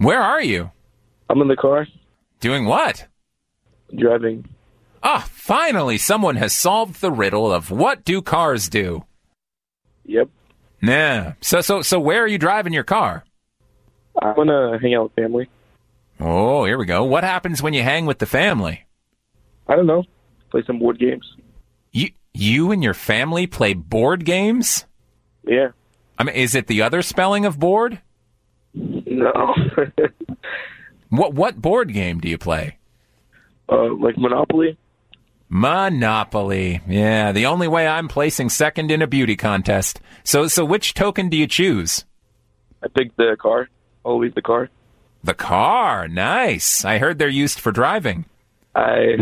Where are you? I'm in the car, Doing what? driving. Ah, finally, someone has solved the riddle of what do cars do? Yep. Yeah. So where are you driving your car? I want to hang out with family. Oh, here we go. What happens when you hang with the family? I don't know. Play some board games. You and your family play board games? Yeah. I mean, is it the other spelling of board? No. What board game do you play? Like Monopoly. Monopoly. Yeah, the only way I'm placing second in a beauty contest. So which token do you choose? I picked the car. Always the car. The car. Nice. I heard they're used for driving. I